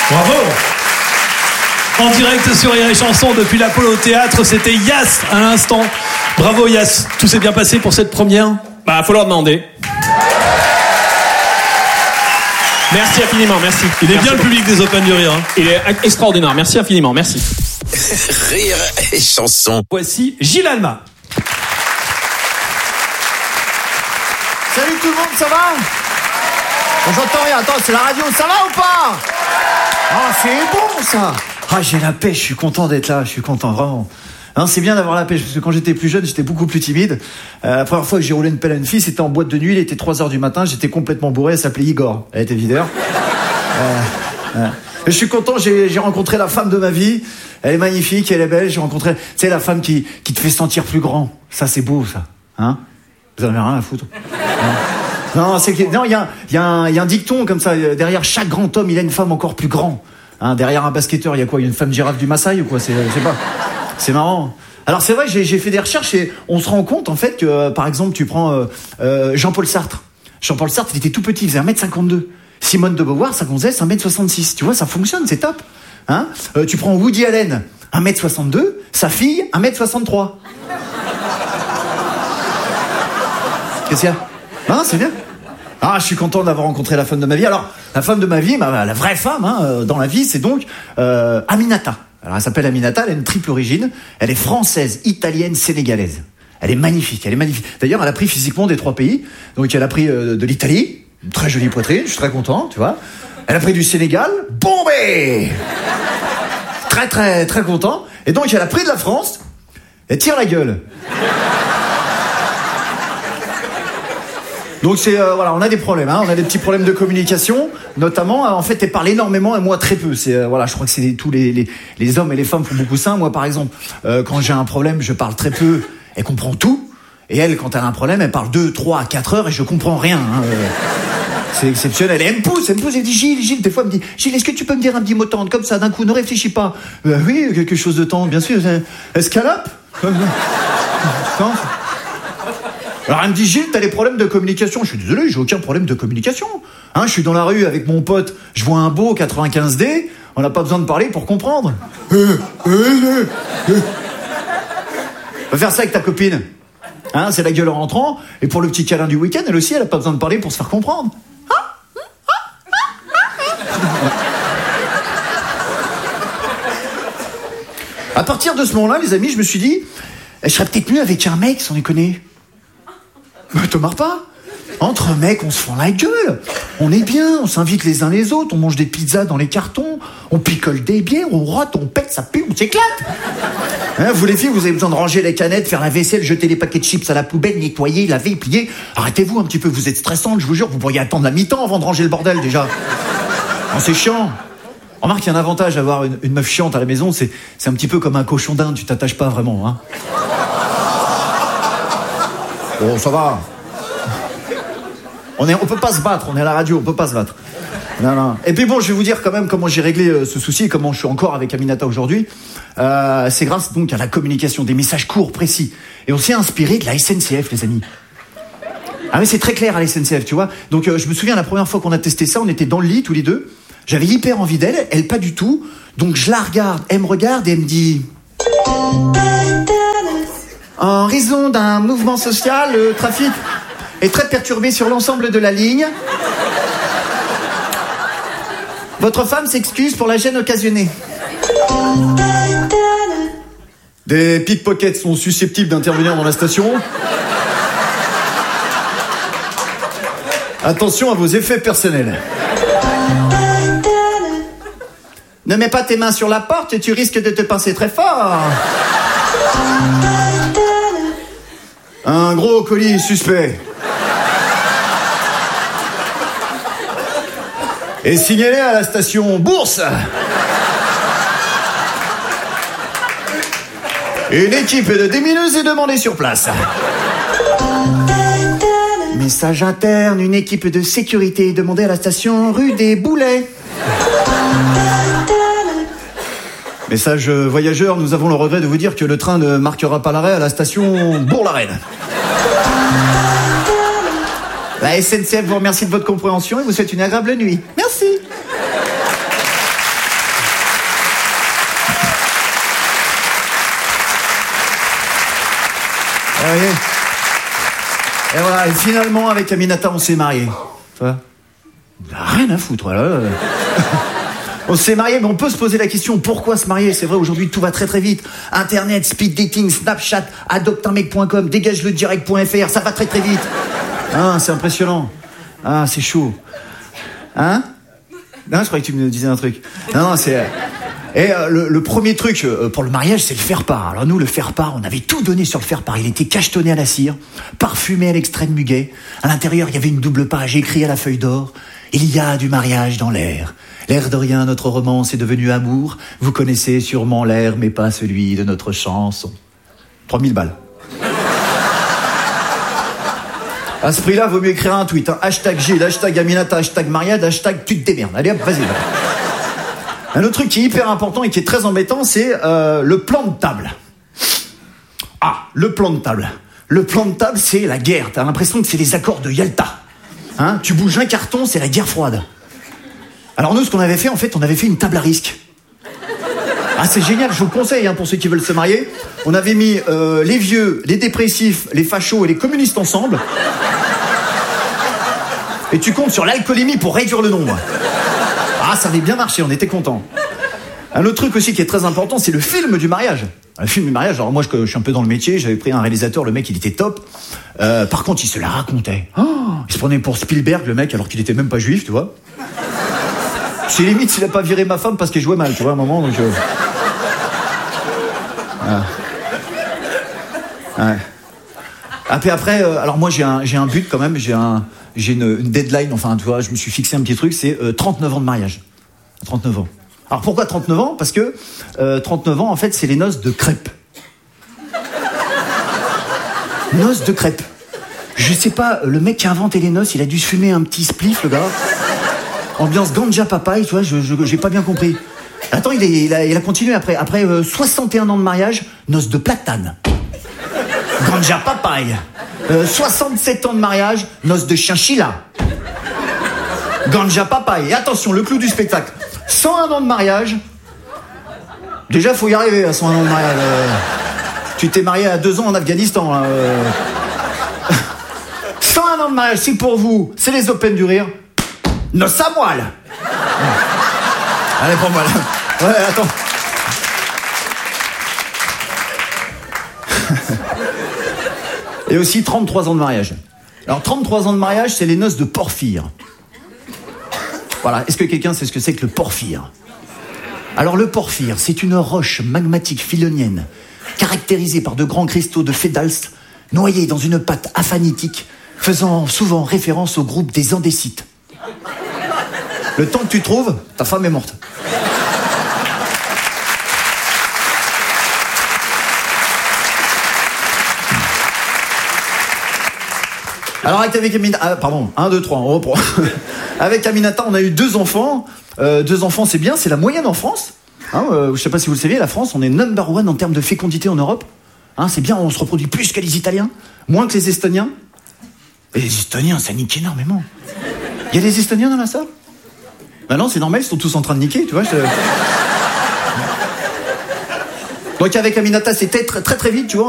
Bravo. En direct sur Rire et Chanson depuis l'Apollo Théâtre, c'était Yass à l'instant. Bravo Yass, tout s'est bien passé pour cette première? Bah, faut leur demander. Merci infiniment, merci. Il est merci bien le public des Open du Rire. Hein. Il est extraordinaire, merci infiniment, merci. Rire et Chanson. Voici Gilles Alma. Salut tout le monde, ça va? Bon, j'entends rien, attends, c'est la radio, ça va ou pas? Ah, c'est bon ça. Ah, j'ai la pêche, je suis content d'être là, je suis content, vraiment. Hein, c'est bien d'avoir la pêche, parce que quand j'étais plus jeune, j'étais beaucoup plus timide. La première fois que j'ai roulé une pelle à une fille, c'était en boîte de nuit, il était 3h du matin, j'étais complètement bourré, elle s'appelait Igor. Elle était videur. Je suis content, j'ai rencontré la femme de ma vie. Elle est magnifique, elle est belle, j'ai rencontré, tu sais, la femme qui te fait sentir plus grand. Ça, c'est beau, ça. Hein? Vous en avez rien à foutre. Non, c'est que, non, il y a un dicton comme ça, derrière chaque grand homme, il y a une femme encore plus grand. Hein, derrière un basketteur, il y a quoi? Il y a une femme girafe du Maasai ou quoi? Je sais pas. C'est marrant. Alors c'est vrai, j'ai fait des recherches et on se rend compte en fait que par exemple tu prends Jean-Paul Sartre. Jean-Paul Sartre, il était tout petit, il faisait 1m52. Simone de Beauvoir, sa gonzesse, 1m66. Tu vois, ça fonctionne, c'est top. Hein, tu prends Woody Allen, 1m62, sa fille, 1m63. Qu'est-ce qu'il y a? Ah, c'est bien. Ah, je suis content d'avoir rencontré la femme de ma vie. Alors, la femme de ma vie, la vraie femme dans la vie, c'est donc Aminata. Alors, elle s'appelle Aminata, elle a une triple origine. Elle est française, italienne, sénégalaise. Elle est magnifique, elle est magnifique. D'ailleurs, elle a pris physiquement des 3 pays. Donc, elle a pris de l'Italie, une très jolie poitrine, je suis très content, tu vois. Elle a pris du Sénégal, bombé. Très, très, très content. Et donc, elle a pris de la France, elle tire la gueule. Donc c'est voilà, on a des problèmes, hein, on a des petits problèmes de communication, notamment en fait elle parle énormément et moi très peu. C'est voilà, je crois que c'est tous les hommes et les femmes font beaucoup ça. Moi par exemple, quand j'ai un problème, je parle très peu, elle comprend tout, et elle quand elle a un problème, elle parle 2, 3, 4 heures et je comprends rien. Hein, c'est exceptionnel. Et elle me pousse, elle dit Gilles, des fois elle me dit Gilles, est-ce que tu peux me dire un petit mot tendre comme ça d'un coup, ne réfléchis pas. Oui, quelque chose de tendre, bien sûr. Escalope. Non. Alors elle me dit Gilles, t'as des problèmes de communication. Je suis désolé, j'ai aucun problème de communication. Hein, je suis dans la rue avec mon pote, je vois un beau 95D, on n'a pas besoin de parler pour comprendre. Va faire ça avec ta copine. Hein, c'est la gueule en rentrant, et pour le petit câlin du week-end, elle aussi, elle a pas besoin de parler pour se faire comprendre. À partir de ce moment-là, les amis, je me suis dit, je serais peut-être mieux avec un mec, sans déconner. Mais te marre pas. Entre mecs, on se fend la gueule. On est bien, on s'invite les uns les autres, on mange des pizzas dans les cartons, on picole des bières, on rote, on pète, ça pue, on s'éclate. Hein, vous les filles, vous avez besoin de ranger les canettes, faire la vaisselle, jeter les paquets de chips à la poubelle, nettoyer, laver, plier. Arrêtez-vous un petit peu, vous êtes stressante, je vous jure, vous pourriez attendre la mi-temps avant de ranger le bordel déjà. Non, c'est chiant. Remarque, il y a un avantage à avoir une meuf chiante à la maison, c'est un petit peu comme un cochon d'Inde, tu t'attaches pas vraiment. Hein. Bon, ça va. On peut pas se battre, on est à la radio, on peut pas se battre. Non. Et puis bon, je vais vous dire quand même comment j'ai réglé ce souci et comment je suis encore avec Aminata aujourd'hui. C'est grâce donc à la communication, des messages courts, précis. Et on s'est inspiré de la SNCF, les amis. Ah mais c'est très clair à la SNCF, tu vois. Donc je me souviens la première fois qu'on a testé ça, on était dans le lit tous les deux. J'avais hyper envie d'elle, elle pas du tout. Donc je la regarde, elle me regarde et elle me dit... En raison d'un mouvement social, le trafic est très perturbé sur l'ensemble de la ligne. Votre femme s'excuse pour la gêne occasionnée. Des pickpockets sont susceptibles d'intervenir dans la station. Attention à vos effets personnels. Ne mets pas tes mains sur la porte, tu risques de te pincer très fort. Un gros colis suspect. Et signalé à la station Bourse. Une équipe de démineuses est demandée sur place. Message interne, une équipe de sécurité est demandée à la station rue des Boulets. Message voyageurs, nous avons le regret de vous dire que le train ne marquera pas l'arrêt à la station Bourg-la-Reine. La SNCF vous remercie de votre compréhension et vous souhaite une agréable nuit. Merci. voyez. Et voilà, et finalement, avec Aminata, on s'est mariés. Tu vois, rien à foutre, voilà. On s'est mariés, mais on peut se poser la question, pourquoi se marier? C'est vrai, aujourd'hui, tout va très très vite. Internet, speed dating, Snapchat, adopteunmec.com, dégageledirect.fr, ça va très très vite. Ah, c'est impressionnant. Ah, c'est chaud. Hein? Non, je croyais que tu me disais un truc. Non, c'est... Et le premier truc pour le mariage, c'est le faire-part. Alors nous, le faire-part, on avait tout donné sur le faire-part. Il était cachetonné à la cire, parfumé à l'extrait de muguet. À l'intérieur, il y avait une double page écrite à la feuille d'or. Il y a du mariage dans l'air. L'air de rien, notre romance est devenue amour. Vous connaissez sûrement l'air, mais pas celui de notre chanson. 3000 balles. À ce prix-là, vaut mieux écrire un tweet. Hein. Hashtag Gilles, hashtag Aminata, hashtag Mariade, hashtag tu te démerdes. Allez hop, vas-y. Un autre truc qui est hyper important et qui est très embêtant, c'est le plan de table. Ah, le plan de table. Le plan de table, c'est la guerre. T'as l'impression que c'est les accords de Yalta. Hein, tu bouges un carton, c'est la guerre froide. Alors nous, ce qu'on avait fait, en fait, on avait fait une table à risque. Ah, c'est génial, je vous le conseille, hein, pour ceux qui veulent se marier. On avait mis les vieux, les dépressifs, les fachos et les communistes ensemble. Et tu comptes sur l'alcoolémie pour réduire le nombre. Ah, ça avait bien marché, on était contents. Un autre truc aussi qui est très important, c'est le film du mariage. Le film du mariage, alors moi je suis un peu dans le métier, j'avais pris un réalisateur, le mec il était top. Par contre, il se la racontait. Oh, il se prenait pour Spielberg, le mec, alors qu'il était même pas juif, tu vois. C'est limite s'il a pas viré ma femme parce qu'elle jouait mal, tu vois, à un moment, donc... Ah. Ouais. Après, alors moi j'ai un but quand même, j'ai une deadline, enfin tu vois, je me suis fixé un petit truc, c'est 39 ans de mariage. 39 ans. Alors pourquoi 39 ans? Parce que 39 ans, en fait, c'est les noces de crêpes. Noces de crêpes. Je sais pas, le mec qui a inventé les noces, il a dû se fumer un petit spliff, le gars. Ambiance ganja papaye, tu vois, j'ai pas bien compris. Attends, il a continué après 61 ans de mariage, noces de platane. Ganja papaye. 67 ans de mariage, noces de chinchilla. Ganja papaye. Et attention, le clou du spectacle. 101 ans de mariage. Déjà, faut y arriver à 101 ans de mariage. Tu t'es marié à 2 ans en Afghanistan. 101 ans de mariage, c'est pour vous. C'est les Open du rire. Noces à moelle. Allez, pour moi là. Ouais, attends. Et aussi 33 ans de mariage. Alors 33 ans de mariage, c'est les noces de Porphyre. Voilà, est-ce que quelqu'un sait ce que c'est que le porphyre? Alors le porphyre, c'est une roche magmatique philonienne, caractérisée par de grands cristaux de fédalse, noyés dans une pâte aphanitique, faisant souvent référence au groupe des andécites. Le temps que tu trouves, ta femme est morte. Alors avec Aminata, pardon, 1, 2, 3, on reprend. Avec Aminata, on a eu 2 enfants. 2 enfants, c'est bien, c'est la moyenne en France. Hein, je sais pas si vous le savez, la France, on est number 1 en termes de fécondité en Europe. Hein, c'est bien, on se reproduit plus que les Italiens, moins que les Estoniens. Et les Estoniens, ça nique énormément. Il y a des Estoniens dans la salle? Ben non, c'est normal, ils sont tous en train de niquer, tu vois. Donc avec Aminata, c'était très très vite, tu vois.